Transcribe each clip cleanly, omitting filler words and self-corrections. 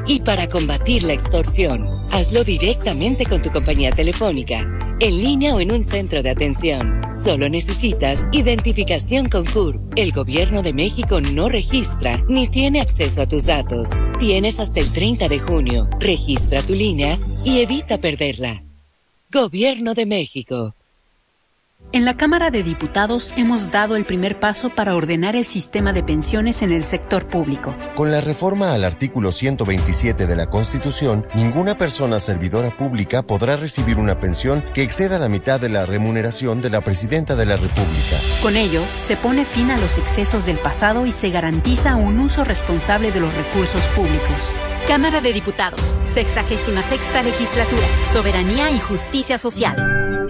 Y para combatir la extorsión, hazlo directamente con tu compañía telefónica, en línea o en un centro de atención. Solo necesitas identificación con CURP. El Gobierno de México no registra ni tiene acceso a tus datos. Tienes hasta el 30 de junio. Registra tu línea y evita perderla. Gobierno de México. En la Cámara de Diputados hemos dado el primer paso para ordenar el sistema de pensiones en el sector público. Con la reforma al artículo 127 de la Constitución, ninguna persona servidora pública podrá recibir una pensión que exceda la mitad de la remuneración de la Presidenta de la República. Con ello, se pone fin a los excesos del pasado y se garantiza un uso responsable de los recursos públicos. Cámara de Diputados, 66ª Legislatura, Soberanía y Justicia Social.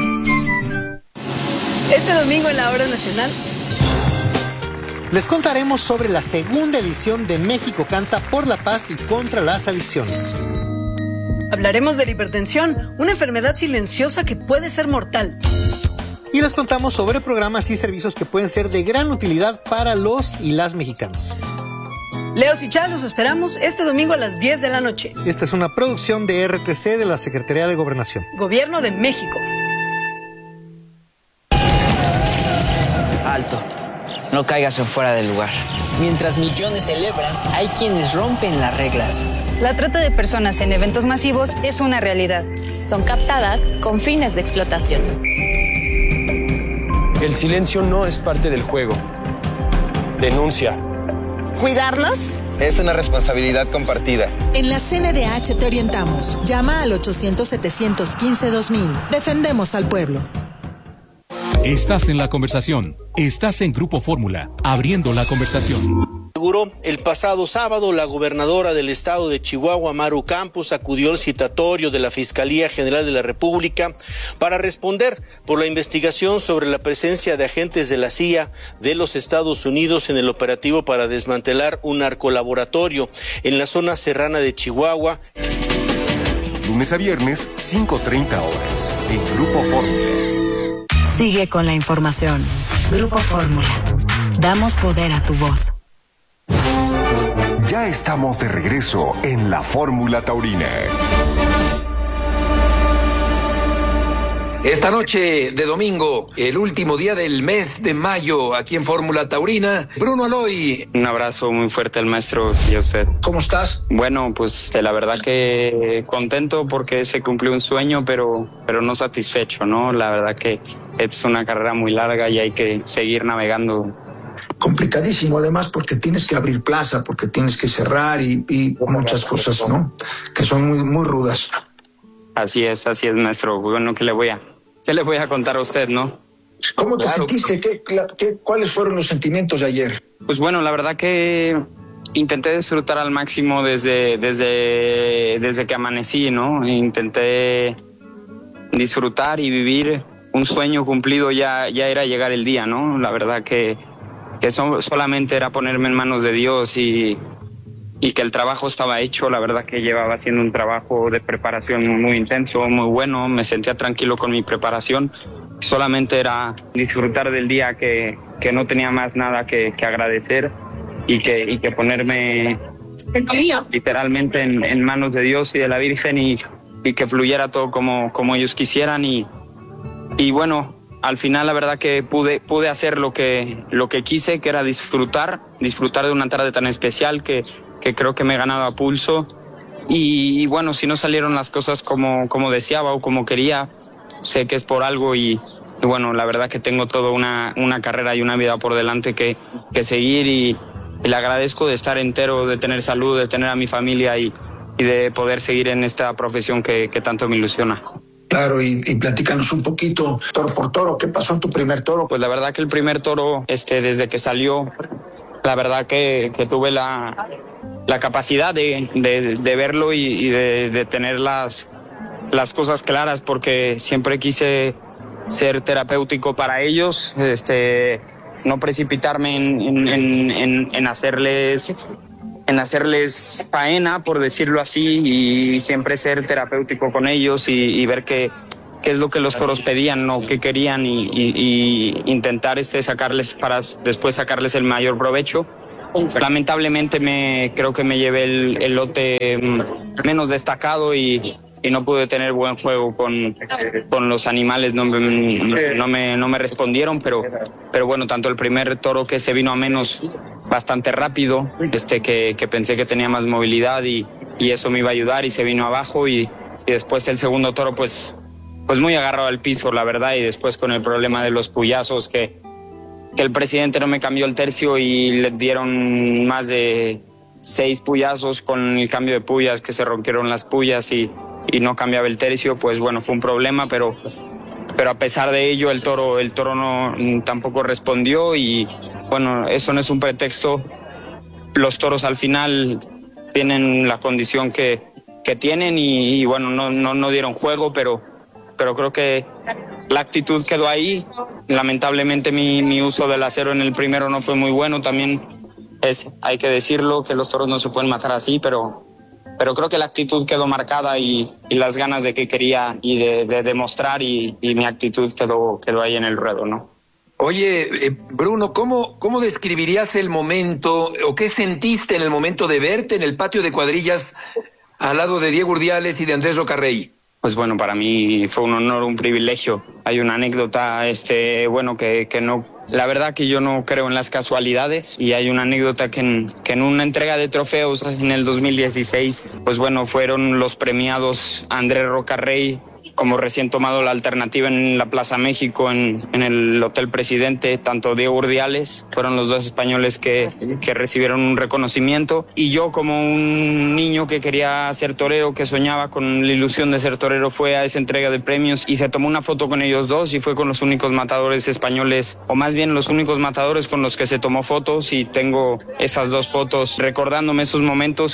Este domingo en la Hora Nacional les contaremos sobre la segunda edición de México Canta por la Paz y contra las Adicciones. Hablaremos de la hipertensión, una enfermedad silenciosa que puede ser mortal. Y les contamos sobre programas y servicios que pueden ser de gran utilidad para los y las mexicanos. Leos y Chá, los esperamos este domingo a las 10 de la noche. Esta es una producción de RTC de la Secretaría de Gobernación. Gobierno de México. Alto, no caigas en fuera del lugar. Mientras millones celebran, hay quienes rompen las reglas. La trata de personas en eventos masivos es una realidad. Son captadas con fines de explotación. El silencio no es parte del juego. Denuncia. ¿Cuidarnos? Es una responsabilidad compartida. En la CNDH te orientamos. Llama al 800-715-2000. Defendemos al pueblo. Estás en la conversación. Estás en Grupo Fórmula, abriendo la conversación. Aseguró el pasado sábado la gobernadora del estado de Chihuahua, Maru Campos, acudió al citatorio de la Fiscalía General de la República para responder por la investigación sobre la presencia de agentes de la CIA de los Estados Unidos en el operativo para desmantelar un narcolaboratorio en la zona serrana de Chihuahua. Lunes a viernes, 5:30 horas, en Grupo Fórmula. Sigue con la información. Grupo Fórmula. Damos poder a tu voz. Ya estamos de regreso en la Fórmula Taurina. Esta noche de domingo, el último día del mes de mayo, aquí en Fórmula Taurina, Bruno Aloy. Un abrazo muy fuerte al maestro y a usted. ¿Cómo estás? Bueno, pues la verdad que contento porque se cumplió un sueño, pero no satisfecho, ¿no? La verdad que es una carrera muy larga y hay que seguir navegando. Complicadísimo, además, porque tienes que abrir plaza, porque tienes que cerrar y muchas cosas, ¿no? Que son muy, muy rudas. Así es, maestro. Bueno, ¿qué le voy a contar a usted, no? ¿Cómo te sentiste? ¿Cuáles fueron los sentimientos de ayer? Pues bueno, la verdad que intenté disfrutar al máximo desde que amanecí, ¿no? Intenté disfrutar y vivir un sueño cumplido, ya era llegar el día, ¿no? La verdad que solamente era ponerme en manos de Dios y que el trabajo estaba hecho. La verdad que llevaba haciendo un trabajo de preparación muy intenso, muy bueno. Me sentía tranquilo con mi preparación. Solamente era disfrutar del día, que no tenía más nada que agradecer y que ponerme literalmente en manos de Dios y de la Virgen y que fluyera todo como ellos quisieran y bueno, al final la verdad que pude hacer lo que quise, que era disfrutar de una tarde tan especial que creo que me he ganado a pulso y bueno, si no salieron las cosas como deseaba o como quería, sé que es por algo y bueno, la verdad que tengo toda una carrera y una vida por delante que seguir y le agradezco de estar entero, de tener salud, de tener a mi familia y de poder seguir en esta profesión que tanto me ilusiona. Claro, y platícanos un poquito, toro por toro, ¿qué pasó en tu primer toro? Pues la verdad que el primer toro, desde que salió, la verdad que tuve la capacidad de verlo y de tener las cosas claras, porque siempre quise ser terapéutico para ellos, no precipitarme en hacerles faena, por decirlo así, y siempre ser terapéutico con ellos y ver qué es lo que los toros pedían, ¿no? Qué querían y intentar sacarles para después sacarles el mayor provecho. lamentablemente creo que me llevé el lote menos destacado y no pude tener buen juego con los animales, no me respondieron, pero bueno, tanto el primer toro que se vino a menos bastante rápido, que pensé que tenía más movilidad y eso me iba a ayudar y se vino abajo y después el segundo toro pues muy agarrado al piso, la verdad, y después con el problema de los puyazos que el presidente no me cambió el tercio y le dieron más de 6 puyazos con el cambio de puyas, que se rompieron las puyas y no cambiaba el tercio, pues bueno, fue un problema, pero a pesar de ello el toro tampoco respondió y bueno, eso no es un pretexto. Los toros al final tienen la condición que tienen y bueno, no dieron juego, pero creo que la actitud quedó ahí. Lamentablemente mi uso del acero en el primero no fue muy bueno, también hay que decirlo, que los toros no se pueden matar así, pero creo que la actitud quedó marcada y las ganas de que quería y de demostrar y mi actitud quedó ahí en el ruedo, ¿no? Oye, Bruno, ¿cómo describirías el momento o qué sentiste en el momento de verte en el patio de cuadrillas al lado de Diego Urdiales y de Andrés Rocarrey? Pues bueno, para mí fue un honor, un privilegio. Hay una anécdota, bueno, que no, la verdad que yo no creo en las casualidades y hay una anécdota que en una entrega de trofeos en el 2016, pues bueno, fueron los premiados Andrés Rocarrey como recién tomado la alternativa en la Plaza México, en el Hotel Presidente, tanto Diego Urdiales, fueron los dos españoles que recibieron un reconocimiento, y yo como un niño que quería ser torero, que soñaba con la ilusión de ser torero, fue a esa entrega de premios y se tomó una foto con ellos dos y fue con los únicos matadores españoles, o más bien los únicos matadores con los que se tomó fotos, y tengo esas dos fotos recordándome esos momentos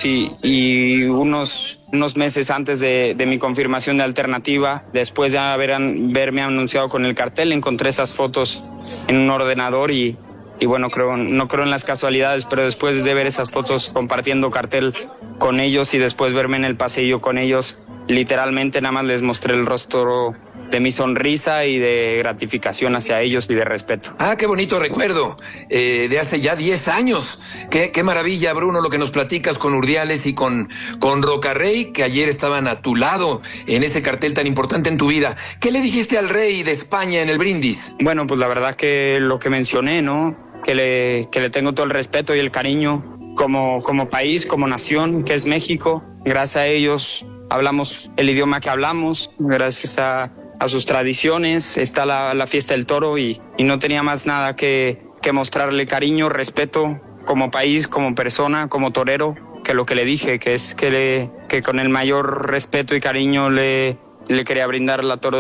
y unos meses antes de mi confirmación de alternativa, después de haberme anunciado con el cartel, encontré esas fotos en un ordenador y bueno, no creo en las casualidades, pero después de ver esas fotos compartiendo cartel con ellos y después verme en el pasillo con ellos, literalmente nada más les mostré el rostro de mi sonrisa y de gratificación hacia ellos y de respeto. Ah, qué bonito recuerdo, de hace ya 10 años. Qué maravilla, Bruno, lo que nos platicas con Urdiales y con Rocarrey, que ayer estaban a tu lado en ese cartel tan importante en tu vida. ¿Qué le dijiste al rey de España en el brindis? Bueno, pues la verdad que lo que mencioné, ¿no? Que le tengo todo el respeto y el cariño como país, como nación, que es México. Gracias a ellos hablamos el idioma que hablamos, gracias a sus tradiciones está la fiesta del toro y no tenía más nada que mostrarle cariño, respeto como país, como persona, como torero, que lo que le dije, que es que con el mayor respeto y cariño le quería brindar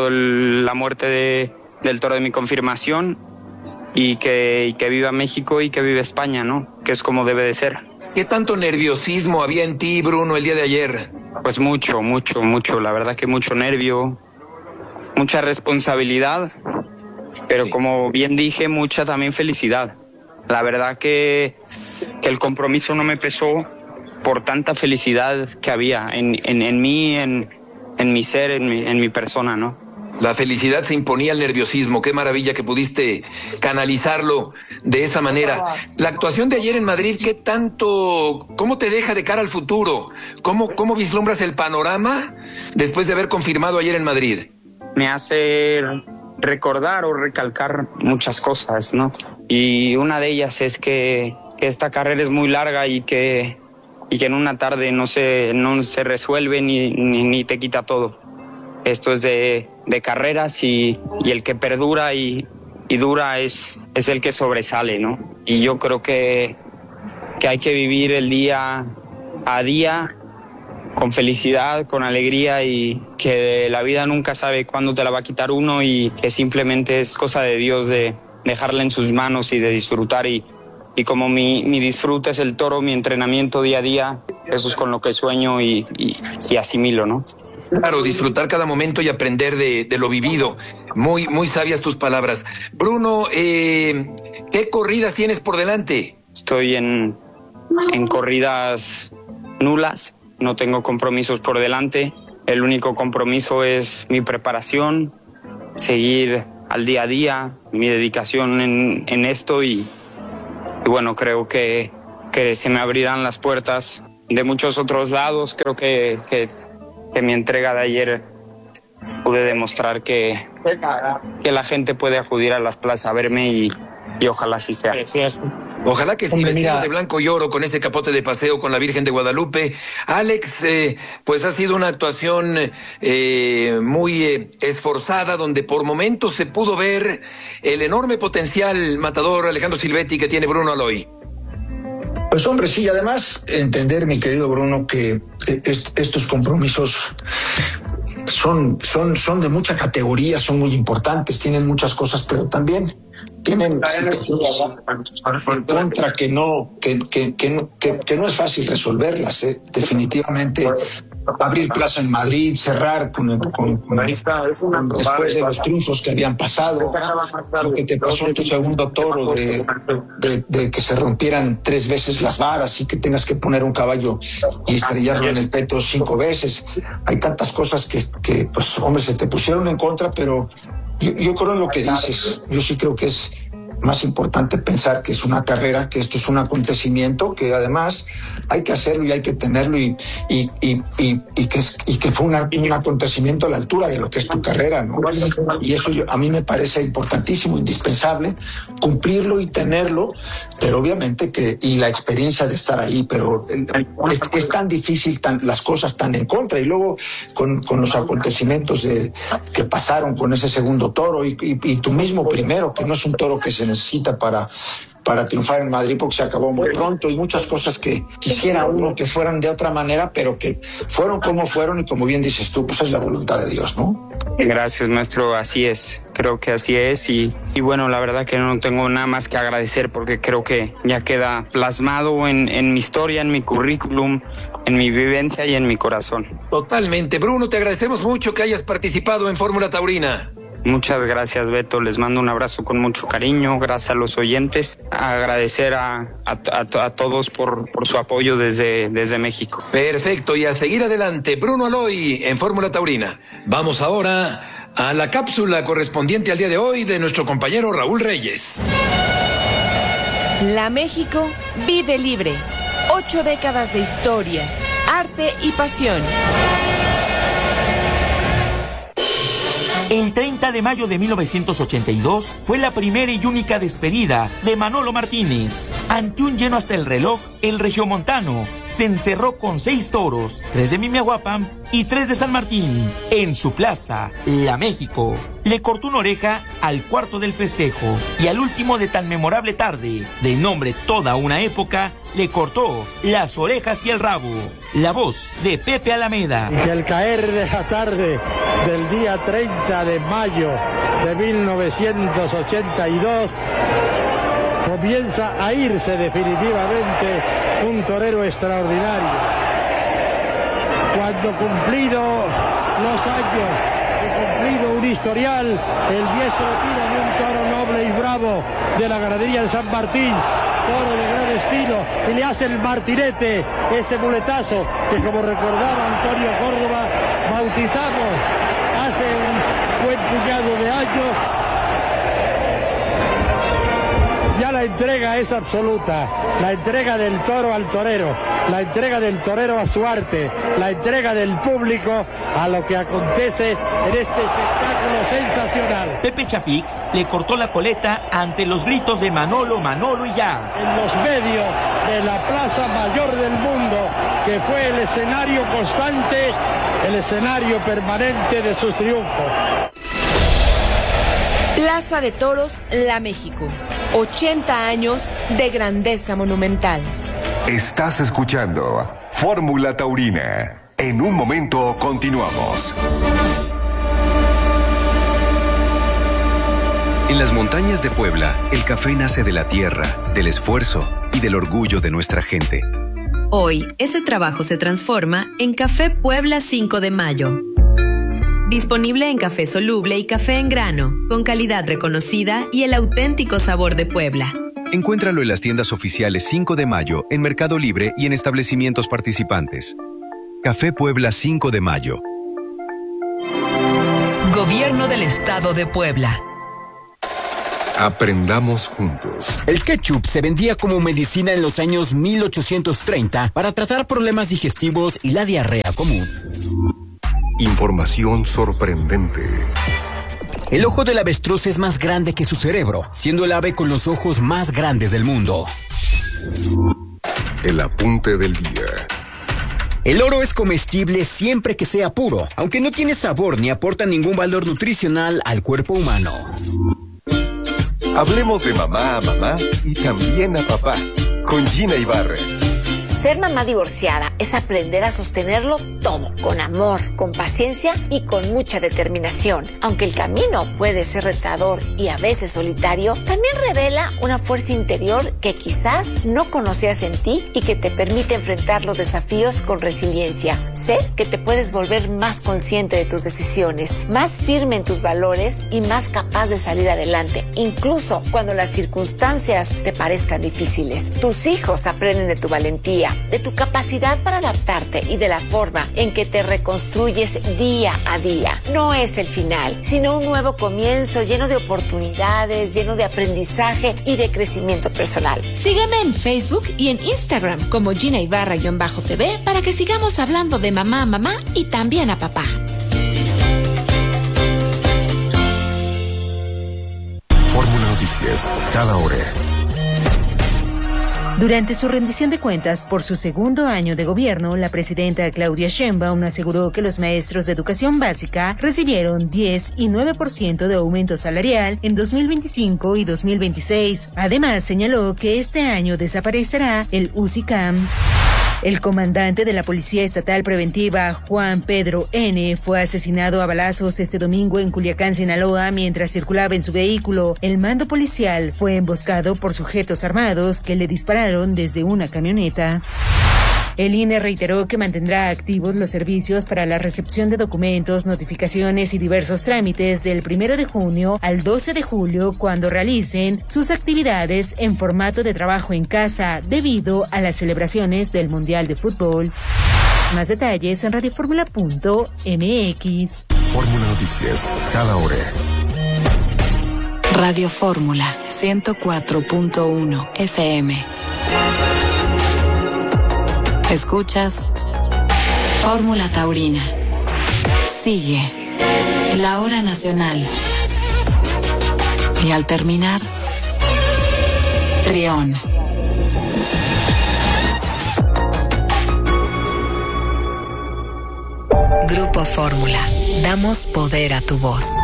la muerte del toro de mi confirmación y que viva México y que viva España, ¿no? Que es como debe de ser. ¿Qué tanto nerviosismo había en ti, Bruno, el día de ayer? Pues mucho, la verdad que mucho nervio, mucha responsabilidad, pero sí, como bien dije, mucha también felicidad. La verdad que el compromiso no me pesó por tanta felicidad que había en mí, en mi ser, en mi persona, ¿no? La felicidad se imponía al nerviosismo. Qué maravilla que pudiste canalizarlo de esa manera. La actuación de ayer en Madrid, ¿cómo te deja de cara al futuro? ¿Cómo vislumbras el panorama después de haber confirmado ayer en Madrid? Me hace recordar o recalcar muchas cosas, ¿no? Y una de ellas es que esta carrera es muy larga y que en una tarde no se resuelve ni te quita todo. Esto es de carreras y el que perdura y dura es el que sobresale, ¿no? Y yo creo que hay que vivir el día a día con felicidad, con alegría, y que la vida nunca sabe cuándo te la va a quitar uno y que simplemente es cosa de Dios de dejarla en sus manos y de disfrutar. Y como mi disfrute es el toro, mi entrenamiento día a día, eso es con lo que sueño y asimilo, ¿no? Claro, disfrutar cada momento y aprender de lo vivido. Muy, muy sabias tus palabras. Bruno, ¿qué corridas tienes por delante? Estoy en corridas nulas, no tengo compromisos por delante. El único compromiso es mi preparación, seguir al día a día, mi dedicación en esto y bueno, creo que que se me abrirán las puertas de muchos otros lados. Creo que mi entrega de ayer pude demostrar que la gente puede acudir a las plazas a verme y ojalá así sea. Ojalá que sí, vestido de blanco y oro con este capote de paseo con la Virgen de Guadalupe. Alex, pues ha sido una actuación muy esforzada, donde por momentos se pudo ver el enorme potencial matador Alejandro Silvetti que tiene Bruno Aloy. Pues hombre, sí, además entender, mi querido Bruno, que estos compromisos son de mucha categoría, son muy importantes, tienen muchas cosas, pero también tienen en contra que no es fácil resolverlas, definitivamente. Abrir plaza en Madrid, cerrar después de los triunfos que habían pasado, lo que te pasó en tu segundo toro de que se rompieran 3 veces las varas y que tengas que poner un caballo y estrellarlo en el peto 5 veces. Hay tantas cosas que pues hombre, se te pusieron en contra, pero yo creo en lo que dices. Yo sí creo que es más importante pensar que es una carrera, que esto es un acontecimiento, que además hay que hacerlo y hay que tenerlo y que fue un acontecimiento a la altura de lo que es tu carrera, ¿no? Y eso a mí me parece importantísimo, indispensable, cumplirlo y tenerlo, pero obviamente y la experiencia de estar ahí, pero es tan difícil, las cosas tan en contra, y luego con los acontecimientos que pasaron con ese segundo toro y tu mismo primero, que no es un toro que se necesita para triunfar en Madrid porque se acabó muy pronto, y muchas cosas que quisiera uno que fueran de otra manera, pero que fueron como fueron, y como bien dices tú, pues es la voluntad de Dios, ¿no? Gracias, maestro, así es, creo que así es, y bueno, la verdad que no tengo nada más que agradecer, porque creo que ya queda plasmado en mi historia, en mi currículum, en mi vivencia y en mi corazón. Totalmente. Bruno, te agradecemos mucho que hayas participado en Fórmula Taurina. Muchas gracias, Beto. Les mando un abrazo con mucho cariño. Gracias a los oyentes. Agradecer a todos por su apoyo desde México. Perfecto. Y a seguir adelante. Bruno Aloy en Fórmula Taurina. Vamos ahora a la cápsula correspondiente al día de hoy de nuestro compañero Raúl Reyes. La México vive libre. 8 décadas de historias, arte y pasión. El 30 de mayo de 1982 fue la primera y única despedida de Manolo Martínez. Ante un lleno hasta el reloj, el regiomontano se encerró con 6 toros, 3 de Mimiahuapan y 3 de San Martín, en su plaza, La México. Le cortó una oreja al cuarto del festejo, y al último de tan memorable tarde, del nombre Toda una Época, le cortó las orejas y el rabo. La voz de Pepe Alameda. Que al caer de la tarde del día 30 de mayo de 1982 comienza a irse definitivamente un torero extraordinario. Cuando cumplido los años y cumplido un historial, el diestro tira de un toro noble y bravo de la ganadería de San Martín, toro de gran estilo, y le hace el martinete, ese muletazo que, como recordaba Antonio Córdoba, bautizamos hace un buen puñado de años. Ya la entrega es absoluta, la entrega del toro al torero, la entrega del torero a su arte, la entrega del público a lo que acontece en este espectáculo sensacional. Pepe Chafik le cortó la coleta ante los gritos de Manolo, Manolo y ya. En los medios de la Plaza Mayor del Mundo, que fue el escenario constante, el escenario permanente de sus triunfos. Plaza de Toros, La México. 80 años de grandeza monumental. Estás escuchando Fórmula Taurina. En un momento continuamos. En las montañas de Puebla, el café nace de la tierra, del esfuerzo y del orgullo de nuestra gente. Hoy, ese trabajo se transforma en Café Puebla 5 de Mayo. Disponible en café soluble y café en grano, con calidad reconocida y el auténtico sabor de Puebla. Encuéntralo en las tiendas oficiales 5 de Mayo, en Mercado Libre y en establecimientos participantes. Café Puebla 5 de Mayo. Gobierno del Estado de Puebla. Aprendamos juntos. El ketchup se vendía como medicina en los años 1830 para tratar problemas digestivos y la diarrea común. Información sorprendente. El ojo del avestruz es más grande que su cerebro, siendo el ave con los ojos más grandes del mundo. El apunte del día. El oro es comestible siempre que sea puro, aunque no tiene sabor ni aporta ningún valor nutricional al cuerpo humano. Hablemos de mamá a mamá y también a papá, con Gina Ibarra. Ser mamá divorciada es aprender a sostenerlo todo, con amor, con paciencia y con mucha determinación. Aunque el camino puede ser retador y a veces solitario, también revela una fuerza interior que quizás no conocías en ti y que te permite enfrentar los desafíos con resiliencia. Sé que te puedes volver más consciente de tus decisiones, más firme en tus valores y más capaz de salir adelante, incluso cuando las circunstancias te parezcan difíciles. Tus hijos aprenden de tu valentía, de tu capacidad para adaptarte y de la forma en que te reconstruyes día a día. No es el final, sino un nuevo comienzo lleno de oportunidades, lleno de aprendizaje y de crecimiento personal. Sígueme en Facebook y en Instagram como Gina Ibarra-TV para que sigamos hablando de mamá a mamá y también a papá. Fórmula Noticias, cada hora. Durante su rendición de cuentas por su segundo año de gobierno, la presidenta Claudia Sheinbaum aseguró que los maestros de educación básica recibieron 10 y 9% de aumento salarial en 2025 y 2026. Además, señaló que este año desaparecerá el UCICAM. El comandante de la Policía Estatal Preventiva, Juan Pedro N., fue asesinado a balazos este domingo en Culiacán, Sinaloa, mientras circulaba en su vehículo. El mando policial fue emboscado por sujetos armados que le dispararon desde una camioneta. El INE reiteró que mantendrá activos los servicios para la recepción de documentos, notificaciones y diversos trámites del 1 de junio al 12 de julio cuando realicen sus actividades en formato de trabajo en casa debido a las celebraciones del Mundial de Fútbol. Más detalles en radioformula.mx. Fórmula Noticias, cada hora. Radio Fórmula 104.1 FM. Escuchas Fórmula Taurina. Sigue la hora nacional. Y al terminar, Trión. Grupo Fórmula. Damos poder a tu voz.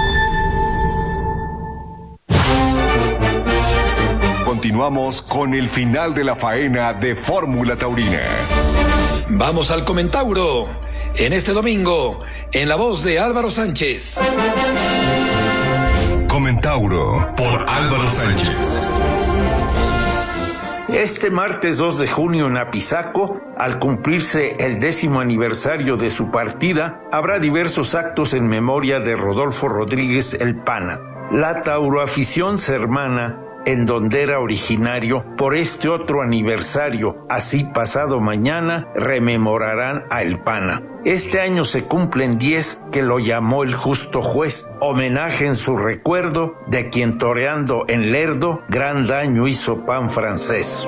Continuamos con el final de la faena de Fórmula Taurina. Vamos al Comentauro, en este domingo, en la voz de Álvaro Sánchez. Comentauro, por Álvaro Sánchez. Este martes 2 de junio en Apizaco, al cumplirse el 10º aniversario de su partida, habrá diversos actos en memoria de Rodolfo Rodríguez el Pana. La tauroafición se hermana en donde era originario por este otro aniversario. Así pasado mañana rememorarán a El Pana. Este año se cumplen 10 que lo llamó el justo juez, homenaje en su recuerdo de quien toreando en Lerdo gran daño hizo pan francés.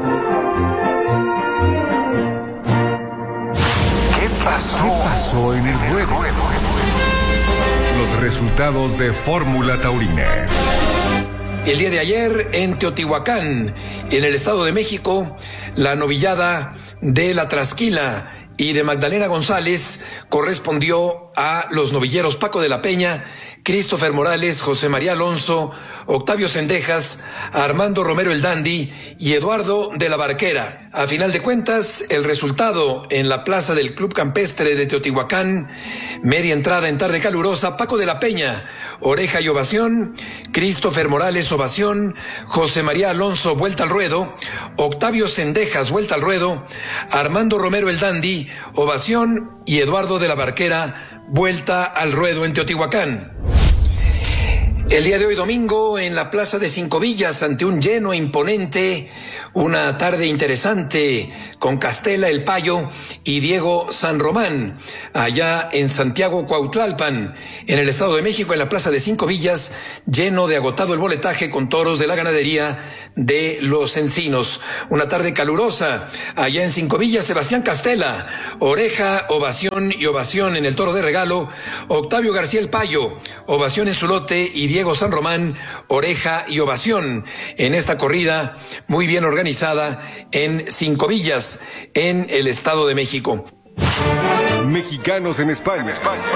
¿Qué pasó en el ruedo? Los resultados de Fórmula Taurina. El día de ayer en Teotihuacán, en el Estado de México, la novillada de la Trasquila y de Magdalena González correspondió a los novilleros Paco de la Peña, Christopher Morales, José María Alonso, Octavio Cendejas, Armando Romero el Dandy y Eduardo de la Barquera. A final de cuentas, el resultado en la plaza del Club Campestre de Teotihuacán, media entrada en tarde calurosa, Paco de la Peña, oreja y ovación, Christopher Morales, ovación, José María Alonso, vuelta al ruedo, Octavio Cendejas, vuelta al ruedo, Armando Romero el Dandy, ovación y Eduardo de la Barquera, vuelta al ruedo en Teotihuacán. El día de hoy domingo, en la plaza de Cinco Villas, ante un lleno imponente, Una tarde interesante con Castela El Payo y Diego San Román, allá en Santiago Cuautlalpan, en el Estado de México, en la Plaza de Cinco Villas, lleno de agotado el boletaje con toros de la ganadería de Los Encinos. Una tarde calurosa, allá en Cinco Villas, Sebastián Castela, oreja, ovación y ovación en el toro de regalo, Octavio García El Payo, ovación en su lote, y Diego San Román, oreja y ovación en esta corrida muy bien organizada en Cinco Villas, en el Estado de México. Mexicanos en España.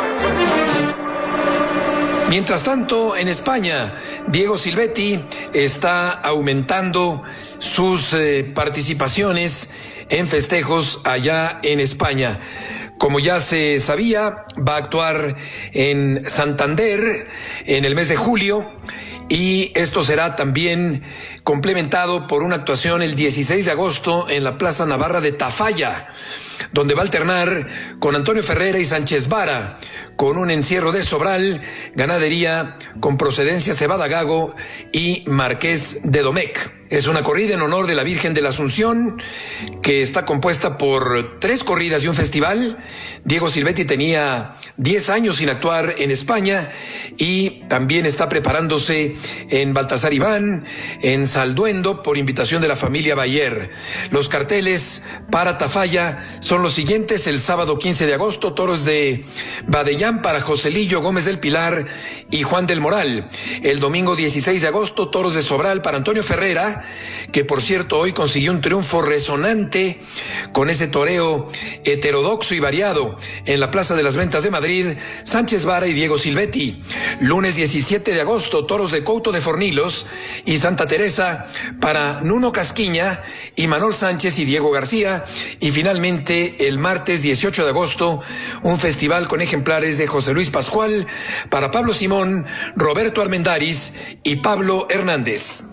Mientras tanto, en España, Diego Silvetti está aumentando sus participaciones en festejos allá en España. Como ya se sabía, va a actuar en Santander en el mes de julio, y esto será también complementado por una actuación el 16 de agosto en la Plaza Navarra de Tafalla, donde va a alternar con Antonio Ferrera y Sánchez Vara, con un encierro de Sobral, ganadería con procedencia Cebada Gago y Marqués de Domecq. Es una corrida en honor de la Virgen de la Asunción, que está compuesta por 3 corridas y un festival. Diego Silvetti tenía 10 años sin actuar en España y también está preparándose en Baltasar Iván, en Salduendo, por invitación de la familia Bayer. Los carteles para Tafalla son los siguientes: el sábado 15 de agosto, toros de Badellán para Joselillo Gómez del Pilar y Juan del Moral. El domingo 16 de agosto, toros de Sobral para Antonio Ferrera, que por cierto hoy consiguió un triunfo resonante con ese toreo heterodoxo y variado en la Plaza de las Ventas de Madrid, Sánchez Vara y Diego Silvetti. Lunes 17 de agosto, toros de Couto de Fornilos y Santa Teresa para Nuno Casquiña y Manol Sánchez y Diego García. Y finalmente, el martes 18 de agosto, un festival con ejemplares de José Luis Pascual para Pablo Simón, Roberto Armendáriz y Pablo Hernández.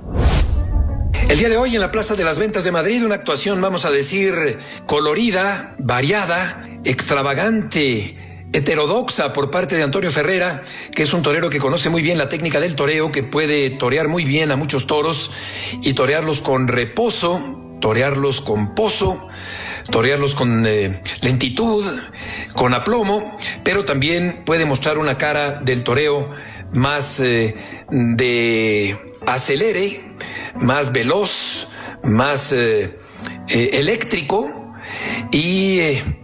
El día de hoy en la Plaza de las Ventas de Madrid, una actuación, vamos a decir, colorida, variada, extravagante, heterodoxa por parte de Antonio Ferrera, que es un torero que conoce muy bien la técnica del toreo, que puede torear muy bien a muchos toros y torearlos con reposo, torearlos con pozo, torearlos con lentitud, con aplomo, pero también puede mostrar una cara del toreo más de acelere, más veloz, más eléctrico, y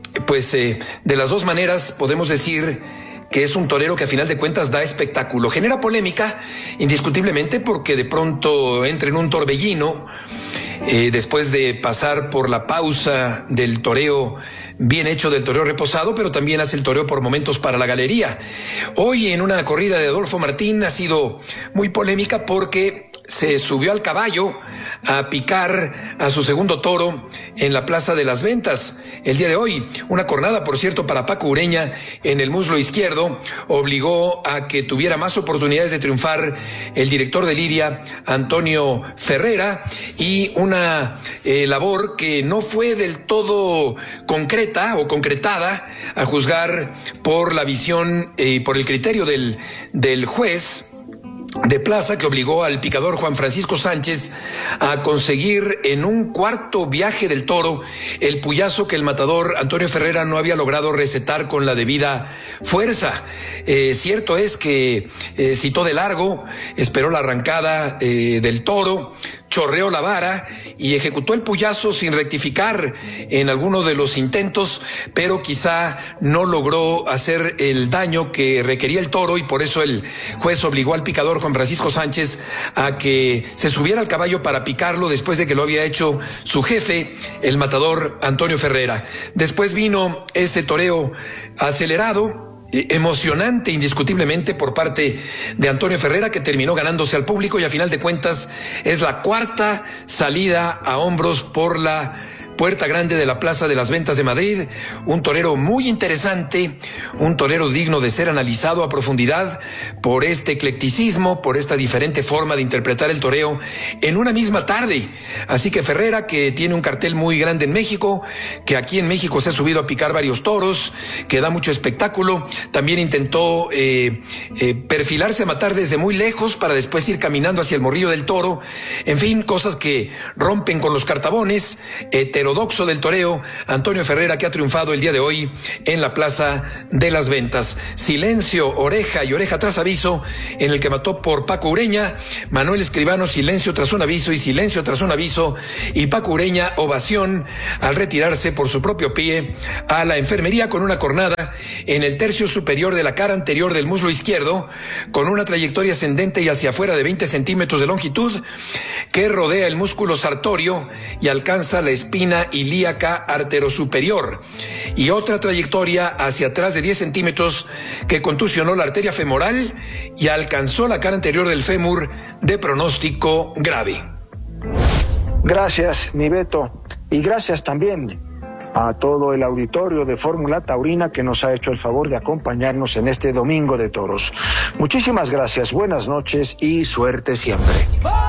de las dos maneras podemos decir que es un torero que a final de cuentas da espectáculo. Genera polémica, indiscutiblemente, porque de pronto entra en un torbellino después de pasar por la pausa del toreo bien hecho, del toreo reposado, pero también hace el toreo por momentos para la galería. Hoy en una corrida de Adolfo Martín ha sido muy polémica porque se subió al caballo a picar a su segundo toro en la Plaza de las Ventas. El día de hoy, una cornada, por cierto, para Paco Ureña en el muslo izquierdo, obligó a que tuviera más oportunidades de triunfar el director de lidia, Antonio Ferrera, y una labor que no fue del todo concreta o concretada, a juzgar por la visión y por el criterio del juez de plaza, que obligó al picador Juan Francisco Sánchez a conseguir en un cuarto viaje del toro el puyazo que el matador Antonio Ferrera no había logrado recetar con la debida fuerza. Cierto es que citó de largo, esperó la arrancada del toro, chorreó la vara y ejecutó el puyazo sin rectificar en alguno de los intentos, pero quizá no logró hacer el daño que requería el toro, y por eso el juez obligó al picador Juan Francisco Sánchez a que se subiera al caballo para picarlo después de que lo había hecho su jefe, el matador Antonio Ferrera. Después vino ese toreo acelerado, emocionante indiscutiblemente por parte de Antonio Ferrera, que terminó ganándose al público, y a final de cuentas es la cuarta salida a hombros por la puerta grande de la Plaza de las Ventas de Madrid. Un torero muy interesante, un torero digno de ser analizado a profundidad por este eclecticismo, por esta diferente forma de interpretar el toreo en una misma tarde. Así que Ferrera, que tiene un cartel muy grande en México, que aquí en México se ha subido a picar varios toros, que da mucho espectáculo, también intentó perfilarse a matar desde muy lejos para después ir caminando hacia el morrillo del toro. En fin, cosas que rompen con los cartabones. Heterodoxo del toreo, Antonio Ferrera, que ha triunfado el día de hoy en la Plaza de las Ventas. Silencio, oreja y oreja tras aviso, en el que mató por Paco Ureña. Manuel Escribano, silencio tras un aviso y silencio tras un aviso. Y Paco Ureña, ovación al retirarse por su propio pie a la enfermería con una cornada en el tercio superior de la cara anterior del muslo izquierdo, con una trayectoria ascendente y hacia afuera de 20 centímetros de longitud, que rodea el músculo sartorio y alcanza la espina ilíaca arterosuperior, y otra trayectoria hacia atrás de 10 centímetros que contusionó la arteria femoral y alcanzó la cara anterior del fémur, de pronóstico grave. Gracias, mi Beto, y gracias también a todo el auditorio de Fórmula Taurina que nos ha hecho el favor de acompañarnos en este Domingo de Toros. Muchísimas gracias, buenas noches y suerte siempre.